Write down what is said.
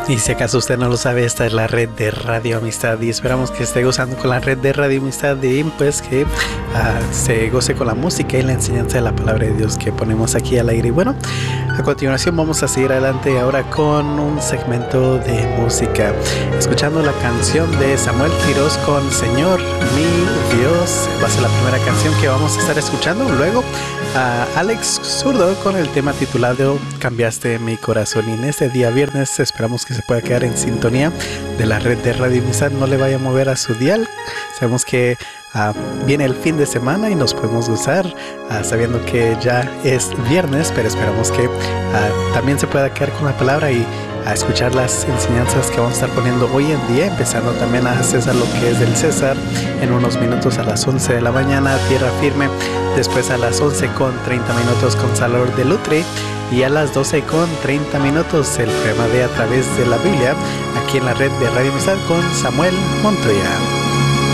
Y si acaso usted no lo sabe, esta es la red de Radio Amistad y esperamos que esté gozando con la red de Radio Amistad y pues que se goce con la música y la enseñanza de la palabra de Dios que ponemos aquí al aire. Y bueno, a continuación vamos a seguir adelante ahora con un segmento de música, escuchando la canción de Samuel Quiroz con Señor mi Dios. Va a ser la primera canción que vamos a estar escuchando. Luego Alex Zurdo con el tema titulado Cambiaste mi corazón. Y en este día viernes esperamos que se pueda quedar en sintonía de la red de Radio Amistad. No le vaya a mover a su dial. Sabemos que viene el fin de semana y nos podemos gozar sabiendo que ya es viernes, pero esperamos que también se pueda quedar con la palabra y a escuchar las enseñanzas que vamos a estar poniendo hoy en día, empezando también a César lo que es del César en unos minutos a las 11 de la mañana, Tierra Firme, después a las 11:30 con Salvador de Lutri y a las 12:30 el tema de A Través de la Biblia aquí en la red de Radio Amistad con Samuel Montoya.